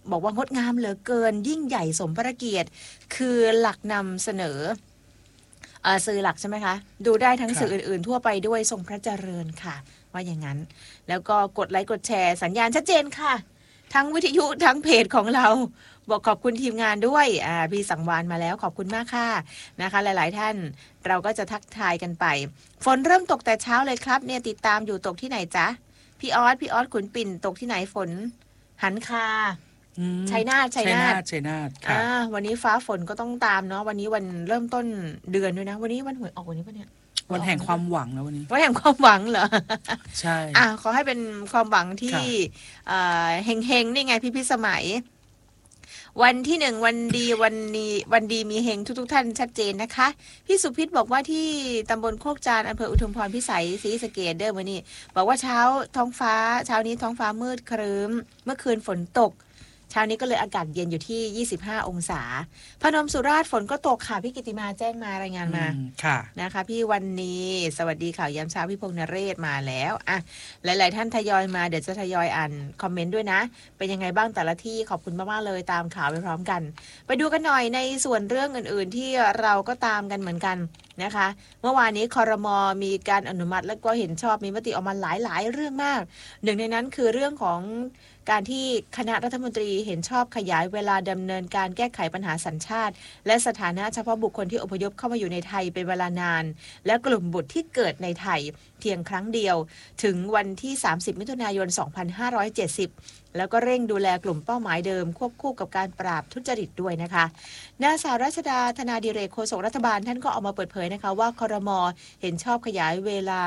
บอกว่างดงามเหลือเกินยิ่งใหญ่สมพระเกียรติคือหลักนำเสนอสื่อหลักใช่ไหมคะดูได้ทั้งสื่ออื่นๆทั่วไปด้วยทรงพระเจริญค่ะว่าอย่างนั้นแล้วก็กดไลค์กดแชร์สัญญาณชัดเจนค่ะทั้งวิทยุทั้งเพจของเราบอกขอบคุณทีมงานด้วยพี่สังวานมาแล้วขอบคุณมากค่ะนะคะหลายๆท่านเราก็จะทักทายกันไปฝนเริ่มตกแต่เช้าเลยครับเนี่ยติดตามอยู่ตกที่ไหนจ๊ะพี่ออสขุนปิ่นตกที่ไหนฝนหันคาชัยนาทค่ะวันนี้ฟ้าฝนก็ต้องตามเนาะวันนี้วันเริ่มต้นเดือนด้วยนะวันนี้วันหวยออกวันนี้ปะเนี่ยวันแห่งความหวังนะวันนี้วันแห่งความหวังเหรอใช่ขอให้เป็นความหวังที่เฮงๆนี่ไงพี่สมัยวันที่หนึ่งวันดีมีเฮงทุกท่านชัดเจนนะคะพี่สุพิษบอกว่าที่ตำบลโคกจานอำเภออุทุมพรพิสัยศรีสะเกษเด้อวันนี้บอกว่าเช้านี้ท้องฟ้ามืดครึ้มเมื่อคืนฝนตกเช้านี้ก็เลยอากาศเย็นอยู่ที่25องศาพนมสุราษฎร์ฝนก็ตกค่ะพี่กิติมาแจ้งมารายงานมาค่ะนะคะพี่วันนี้สวัสดีข่าวยามเช้าพี่พงษ์นเรศมาแล้วหลายๆท่านทยอยมาเดี๋ยวจะทยอยอ่านคอมเมนต์ด้วยนะเป็นยังไงบ้างแต่ละที่ขอบคุณมากๆเลยตามข่าวไปพร้อมกันไปดูกันหน่อยในส่วนเรื่องอื่นๆที่เราก็ตามกันเหมือนกันนะคะเมื่อวานนี้ครม.มีการอนุมัติและก็เห็นชอบมีมติออกมาหลายๆเรื่องมากหนึ่งในนั้นคือเรื่องของการที่คณะรัฐมนตรีเห็นชอบขยายเวลาดำเนินการแก้ไขปัญหาสัญชาติและสถานะเฉพาะบุคคลที่อพยพเข้ามาอยู่ในไทยเป็นเวลานานและกลุ่มบุตรที่เกิดในไทยเพียงครั้งเดียวถึงวันที่30มิถุนายน2570แล้วก็เร่งดูแลกลุ่มเป้าหมายเดิมควบคู่กับการปราบทุจริตด้วยนะคะนางสาวรัชดาธนาดิเรกโฆษกรัฐบาลท่านก็ออกมาเปิดเผยนะคะว่าครม.เห็นชอบขยาย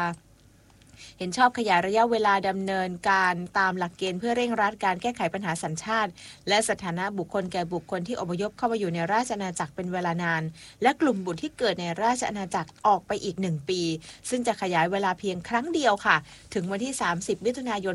ระยะเวลาดำเนินการตามหลักเกณฑ์เพื่อเร่งรัดการแก้ไขปัญหาสัญชาติและสถานะบุคคลแก่บุคคลที่อพยพเข้ามาอยู่ในราชอาณาจักรเป็นเวลานานและกลุ่มบุตรที่เกิดในราชอาณาจักรออกไปอีก1ปีซึ่งจะขยายเวลาเพียงครั้งเดียวค่ะถึงวันที่30มิถุนายน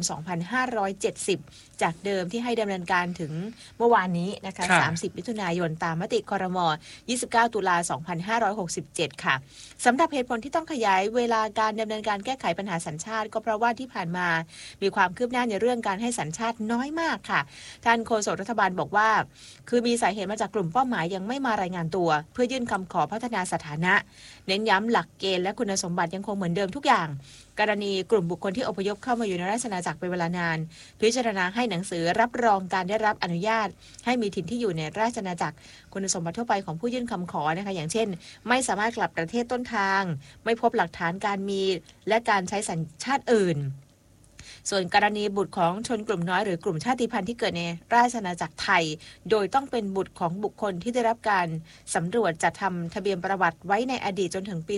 2570จากเดิมที่ให้ดำเนินการถึงเมื่อวานนี้นะคะ30มิถุนายนตามมติครม29ตุลา2567ค่ะสำหรับเหตุผลที่ต้องขยายเวลาการดำเนินการแก้ไขปัญหาสัญชาติก็เพราะว่าที่ผ่านมามีความคืบหน้าในเรื่องการให้สัญชาติน้อยมากค่ะท่านโฆษกรัฐบาลบอกว่าคือมีสาเหตุมาจากกลุ่มเป้าหมายยังไม่มารายงานตัวเพื่อยื่นคำขอพัฒนาสถานะเน้นย้ำหลักเกณฑ์และคุณสมบัติยังคงเหมือนเดิมทุกอย่างกรณีกลุ่มบุคคลที่อพยพเข้ามาอยู่ในราชอาณาจักรเป็นเวลานานพิจารณาให้หนังสือรับรองการได้รับอนุญาตให้มีถิ่นที่อยู่ในราชอาณาจักรคุณสมบัติทั่วไปของผู้ยื่นคำขอนะคะอย่างเช่นไม่สามารถกลับประเทศต้นทางไม่พบหลักฐานการมีและการใช้สัญชาติอื่นส่วนกรณีบุตรของชนกลุ่มน้อยหรือกลุ่มชาติพันธุ์ที่เกิดในราชอาณาจักรไทยโดยต้องเป็นบุตรของบุคคลที่ได้รับการสำรวจจัดทำทะเบียนประวัติไว้ในอดีตจนถึงปี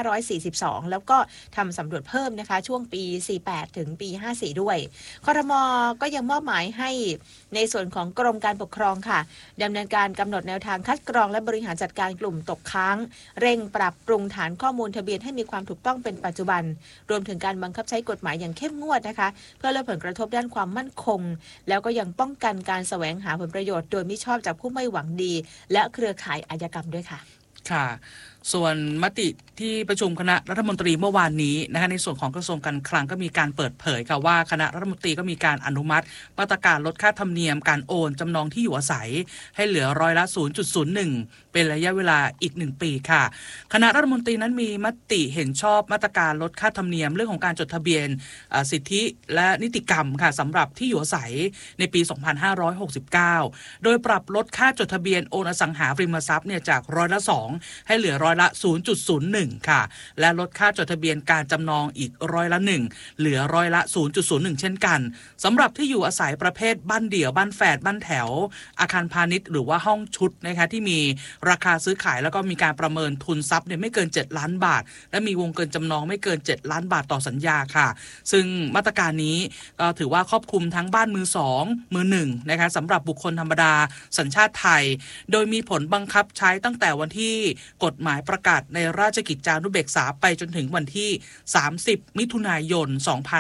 2542แล้วก็ทำสำรวจเพิ่มนะคะช่วงปี48ถึงปี54ด้วยครม.ก็ยังมอบหมายให้ในส่วนของกรมการปกครองค่ะดำเนินการกำหนดแนวทางคัดกรองและบริหารจัดการกลุ่มตกค้างเร่งปรับปรุงฐานข้อมูลทะเบียนให้มีความถูกต้องเป็นปัจจุบันรวมถึงการบังคับใช้กฎหมายอย่างเข้มงวดนะคะเพื่อลดผลกระทบด้านความมั่นคงแล้วก็ยังป้องกันการแสวงหาผลประโยชน์โดยมิชอบจากผู้ไม่หวังดีและเครือข่ายอาชญากรรมด้วยค่ะค่ะส่วนมติที่ประชุมคณะรัฐมนตรีเมื่อวานนี้นะคะในส่วนของกระทรวงการคลังก็มีการเปิดเผยค่ะว่าคณะรัฐมนตรีก็มีการอนุมัติมาตรการลดค่าธรรมเนียมการโอนจำนองที่อยู่อาศัยให้เหลือร้อยละ 0.01 เป็นระยะเวลาอีก1ปีค่ะคณะรัฐมนตรีนั้นมีมติเห็นชอบมาตรการลดค่าธรรมเนียมเรื่องของการจดทะเบียนสิทธิและนิติกรรมค่ะสำหรับที่อยู่อาศัยในปี2569โดยปรับลดค่าจดทะเบียนโอนอสังหาริมทรัพย์เนี่ยจากร้อยละ 2ให้เหลือร้อยละ 0.01 ค่ะและลดค่าจดทะเบียนการจำนองอีกร้อยละ 1เหลือร้อยละ 0.01 เช่นกันสำหรับที่อยู่อาศัยประเภทบ้านเดี่ยวบ้านแฝดบ้านแถวอาคารพาณิชย์หรือว่าห้องชุดนะคะที่มีราคาซื้อขายแล้วก็มีการประเมินทุนทรัพย์เนี่ยไม่เกิน7ล้านบาทและมีวงเงินจำนองไม่เกิน7ล้านบาทต่อสัญญาค่ะซึ่งมาตรการนี้ก็ถือว่าครอบคลุมทั้งบ้านมือ2มือ1นะคะสำหรับบุคคลธรรมดาสัญชาติไทยโดยมีผลบังคับใช้ตั้งแต่วันที่กฎหมายประกาศในราชกิจจานุเบกษาไปจนถึงวันที่30มิถุนายน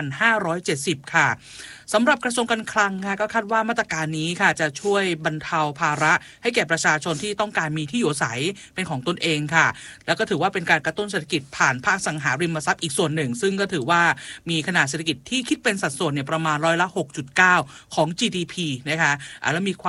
2570ค่ะสำหรับกระทรวงการคลังค่ะก็คาดว่ามาตรการนี้ค่ะจะช่วยบรรเทาภาระให้แก่ประชาชนที่ต้องการมีที่อยู่อาศัยเป็นของตนเองค่ะแล้วก็ถือว่าเป็นการกระตุ้นเศรษฐกิจผ่านภาคอสังหาริมทรัพย์อีกส่วนหนึ่งซึ่งก็ถือว่ามีขนาดเศรษฐกิจที่คิดเป็นสัดส่วนเนี่ยประมาณร้อยละ 6.9 ของ GDP นะคะและมีความ